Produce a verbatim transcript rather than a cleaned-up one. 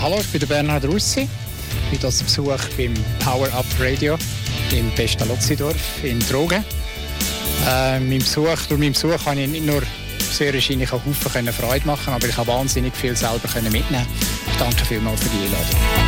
Hallo, ich bin der Bernhard Russi. Ich bin das Besuch beim Power Up Radio im Pestalozzi-Dorf in Trogen. Äh, mein Besuch, durch meinen Besuch konnte ich nicht nur sehr wahrscheinlich auch Haufen Freude machen, aber ich habe wahnsinnig viel selber mitnehmen. Ich danke vielmals für die Einladung.